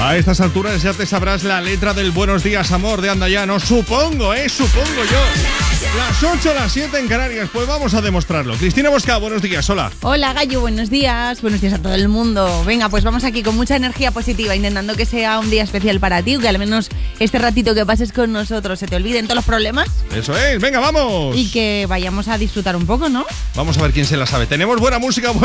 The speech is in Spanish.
A estas alturas ya te sabrás la letra del Buenos Días, Amor de Andayano. Supongo yo. Las 8, las 7 en Canarias. Pues vamos a demostrarlo. Cristina Bosca, buenos días, hola. Hola, Gallo, buenos días. Buenos días a todo el mundo. Venga, pues vamos aquí con mucha energía positiva, intentando que sea un día especial para ti, que al menos este ratito que pases con nosotros se te olviden todos los problemas. Eso es, venga, vamos. Y que vayamos a disfrutar un poco, ¿no? Vamos a ver quién se la sabe. Tenemos buena música,